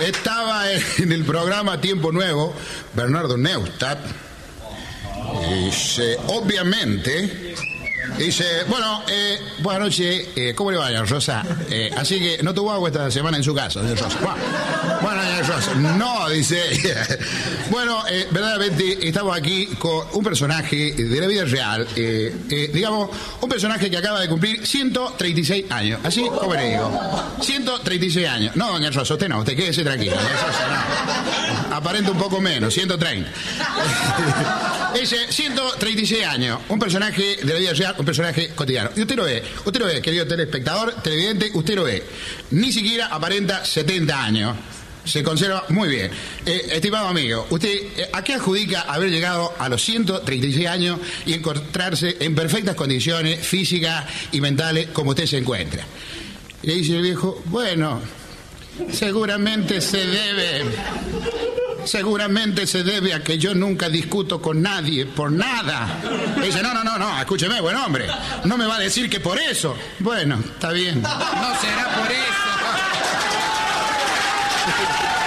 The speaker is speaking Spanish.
estaba en el programa Tiempo Nuevo, Bernardo Neustadt. Obviamente, dice, bueno, buenas noches, ¿cómo le va, doña Rosa? Así que no tuvo agua esta semana en su casa, doña Rosa. Bueno, doña Rosa, no, dice. Bueno, verdaderamente estamos aquí con un personaje de la vida real, digamos, un personaje que acaba de cumplir 136 años, así como le digo, 136 años. No, doña Rosa, usted no, usted quédese tranquila, doña Rosa, no. Aparenta un poco menos, 130. Dice, 136 años, un personaje de la vida real, un personaje cotidiano. Y usted lo ve, querido telespectador, televidente, usted lo ve. Ni siquiera aparenta 70 años. Se conserva muy bien. Estimado amigo, ¿usted a qué adjudica haber llegado a los 136 años y encontrarse en perfectas condiciones físicas y mentales como usted se encuentra? Y le dice el viejo, bueno, seguramente se debe a que yo nunca discuto con nadie por nada. Y dice, no, escúcheme, buen hombre, no me va a decir que por eso. Bueno, está bien. No será por eso.